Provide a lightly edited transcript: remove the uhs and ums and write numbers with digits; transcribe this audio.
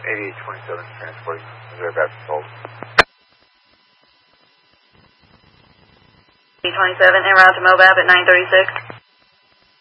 8827 transporting. Aircraft control. 27 en route to MOBAB at 936.